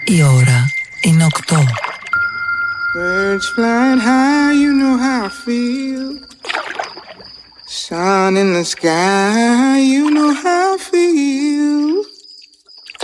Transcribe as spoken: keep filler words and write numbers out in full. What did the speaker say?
Η ώρα είναι οκτώ. Birds flying high, you know how I feel. Sun in the sky, you know how